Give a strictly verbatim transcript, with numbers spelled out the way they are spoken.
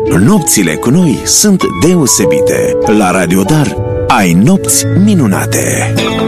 Nopțile cu noi sunt deosebite. La Radio Dar ai nopți minunate.